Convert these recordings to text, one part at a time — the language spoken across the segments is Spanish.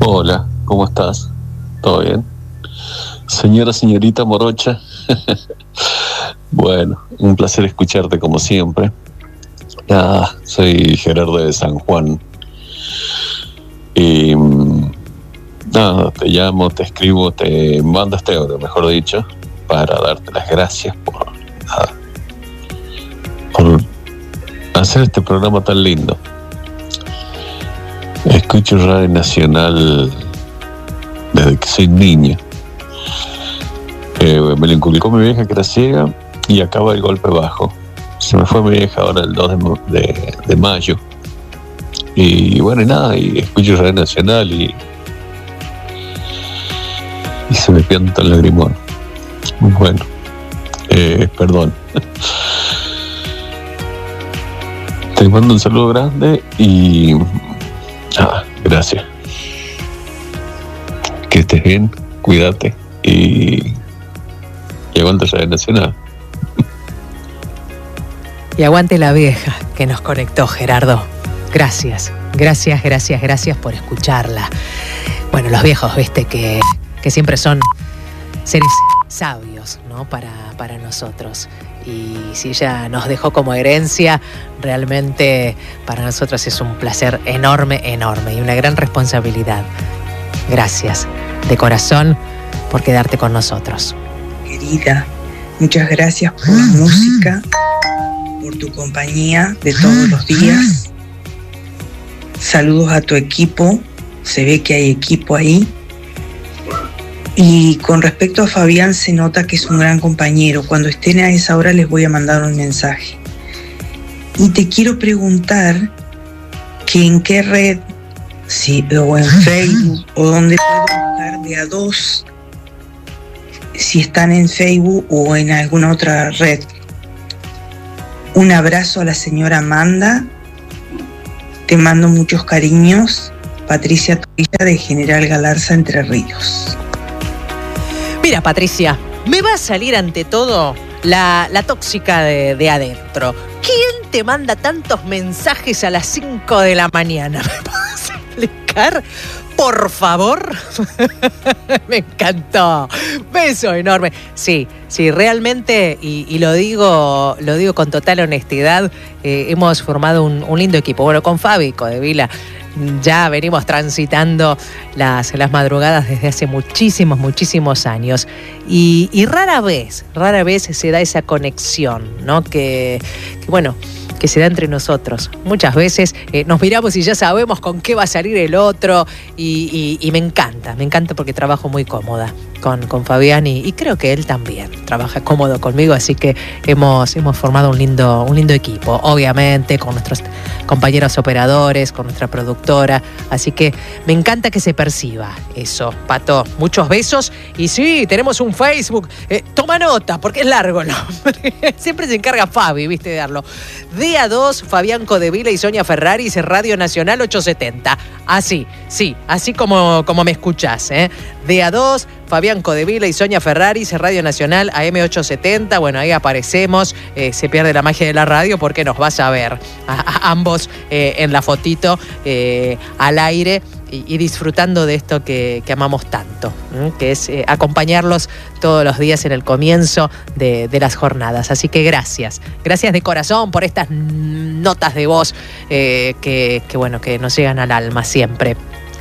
Hola, ¿cómo estás? ¿Todo bien? Señorita Morocha. Bueno, un placer escucharte como siempre. Soy Gerardo de San Juan. Y nada, te llamo, te escribo, te mando este audio, mejor dicho, para darte las gracias por hacer este programa tan lindo. Escucho Radio Nacional desde que soy niño. Me lo inculcó mi vieja, que era ciega, y acaba el golpe bajo. Se me fue mi vieja ahora el 2 de mayo. Y bueno, y nada, y escucho Radio Nacional y se me pianta el lagrimón. Bueno, perdón. Te mando un saludo grande y gracias. Que estés bien, cuídate y aguante Radio Nacional. Y aguante la vieja que nos conectó, Gerardo. Gracias por escucharla. Bueno, los viejos, viste, que siempre son seres sabios, ¿no? Para nosotros. Y si ella nos dejó como herencia, realmente para nosotros es un placer enorme y una gran responsabilidad. Gracias, de corazón, por quedarte con nosotros. Querida, muchas gracias por la música, por tu compañía de todos los días. Saludos a tu equipo, se ve que hay equipo ahí. Y con respecto a Fabián, se nota que es un gran compañero. Cuando estén a esa hora les voy a mandar un mensaje. Y te quiero preguntar que en qué red, o en Facebook, o dónde puedo buscar de a dos, si están en Facebook o en alguna otra red. Un abrazo a la señora Amanda. Te mando muchos cariños. Patricia Torilla, de General Galarza, Entre Ríos. Mira, Patricia, me va a salir ante todo la tóxica de adentro. ¿Quién te manda tantos mensajes a las 5 de la mañana? ¿Me puedes explicar, por favor? Me encantó. Beso enorme. Sí, realmente, y lo digo con total honestidad, hemos formado un lindo equipo. Bueno, con Fabi Codevila ya venimos transitando las madrugadas desde hace muchísimos años. Y rara vez se da esa conexión, ¿no? Que se da entre nosotros. Muchas veces nos miramos y ya sabemos con qué va a salir el otro, y me encanta porque trabajo muy cómoda con Fabián, y creo que él también trabaja cómodo conmigo, así que hemos formado un lindo equipo, obviamente con nuestros compañeros operadores, con nuestra productora, así que me encanta que se perciba eso, Pato. Muchos besos, y sí, tenemos un Facebook, toma nota porque es largo el nombre, siempre se encarga Fabi, viste, de darlo. DA2, Fabián Codevila y Sonia Ferraris, Radio Nacional 870. Así como me escuchás, DA2, Fabián Codevila y Sonia Ferraris, Radio Nacional AM 870. Bueno, ahí aparecemos. Se pierde la magia de la radio porque nos vas a ver a ambos en la fotito al aire y disfrutando de esto que amamos tanto, que es acompañarlos todos los días en el comienzo de las jornadas. Así que gracias de corazón por estas notas de voz que nos llegan al alma siempre.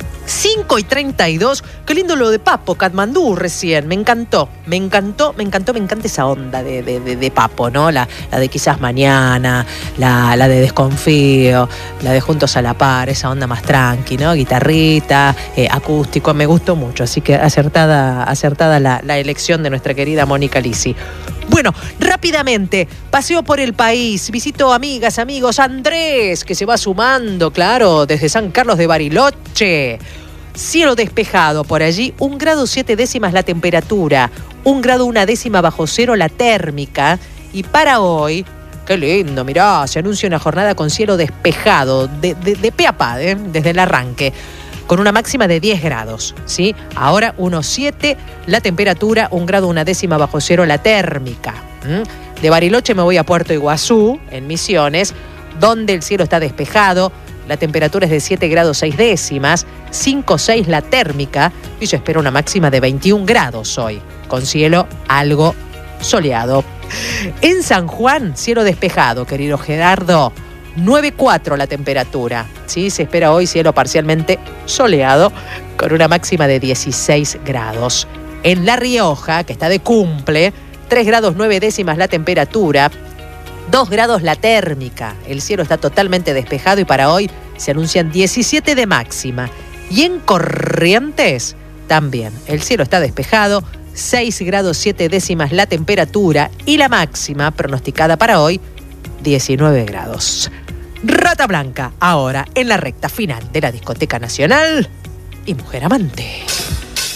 5:32, qué lindo lo de Papo, Katmandú recién, me encanta esa onda de Papo, ¿no? La de quizás mañana, la de desconfío, la de juntos a la par, esa onda más tranqui, ¿no? Guitarrita, acústico, me gustó mucho, así que acertada la elección de nuestra querida Mónica Lisi. Bueno, rápidamente, paseo por el país, visito amigas, amigos, Andrés, que se va sumando, claro, desde San Carlos de Bariloche. Cielo despejado por allí, 1 grado 7 décimas la temperatura, 1 grado 1 décima bajo cero la térmica. Y para hoy, qué lindo, mirá, se anuncia una jornada con cielo despejado, de pe a pa, desde el arranque, con una máxima de 10 grados, ¿sí? Ahora 1,7 la temperatura, 1 grado 1 décima bajo cero la térmica. De Bariloche me voy a Puerto Iguazú, en Misiones, donde el cielo está despejado, la temperatura es de 7 grados 6 décimas, 5,6 la térmica, y se espera una máxima de 21 grados hoy, con cielo algo soleado. En San Juan, cielo despejado, querido Gerardo, 9,4 la temperatura. ¿Sí? Se espera hoy cielo parcialmente soleado, con una máxima de 16 grados. En La Rioja, que está de cumple, 3 grados 9 décimas la temperatura, 2 grados la térmica. El cielo está totalmente despejado y para hoy se anuncian 17 de máxima. Y en Corrientes también el cielo está despejado, 6 grados 7 décimas la temperatura y la máxima pronosticada para hoy, 19 grados. Rata Blanca, ahora en la recta final de la Discoteca Nacional y Mujer Amante.